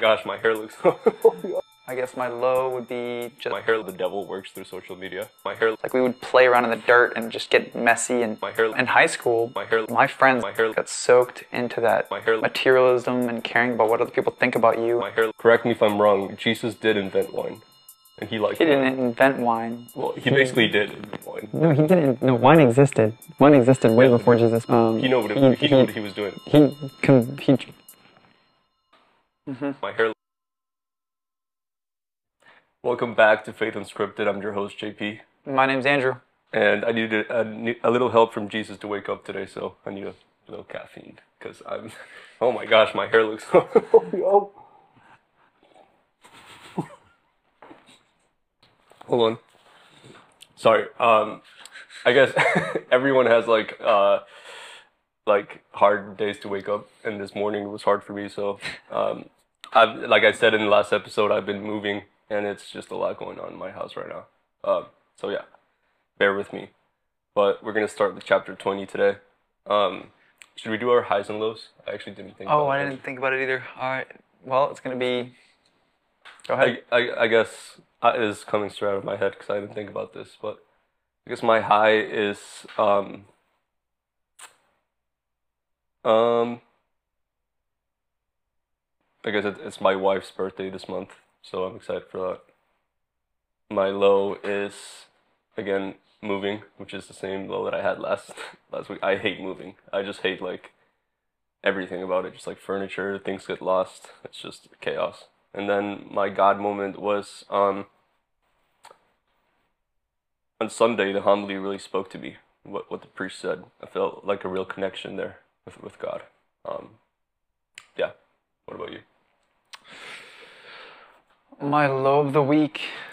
gosh, my hair looks... I guess my low would be just My hair, the devil works through social media. My hair... like we would play around in the dirt and just get messy. And My hair... in high school, My hair... my friends My hair... got soaked into that My hair... materialism and caring about what other people think about you. My hair... Correct me if I'm wrong, Jesus did invent wine. And he liked He wine. didn't invent wine. Well, he basically did invent wine. No, he didn't. No, wine existed. Wine existed way before Jesus. He knew what he was doing. My hair... Welcome back to Faith Unscripted. I'm your host, JP. My name's Andrew. And I needed a little help from Jesus to wake up today, so I need a little caffeine. Because I'm... Oh my gosh, my hair looks... Hold on. Sorry. I guess everyone has like hard days to wake up, and this morning was hard for me. So, like I said in the last episode, I've been moving, and it's just a lot going on in my house right now. So yeah, bear with me. But we're gonna start with chapter 20 today. Should we do our highs and lows? I actually didn't think. Oh, I didn't think about it either. All right. Well, it's gonna be. Go ahead. I guess it is coming straight out of my head because I didn't think about this, but I guess my high is I guess it's my wife's birthday this month, so I'm excited for that. My low is again moving, which is the same low that I had last week. I hate moving. I just hate like everything about it, just like furniture, things get lost. It's just chaos. And then my God moment was on Sunday. The homily really spoke to me. What the priest said, I felt like a real connection there with God. Yeah. What about you? My low of the week